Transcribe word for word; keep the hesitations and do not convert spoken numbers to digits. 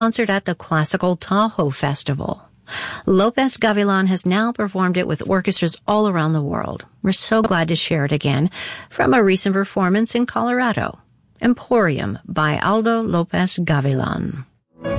sponsored at the Classical Tahoe Festival. Lopez Gavilan has now performed it with orchestras all around the world. We're so glad to share it again from a recent performance in Colorado. Emporium by Aldo Lopez Gavilan.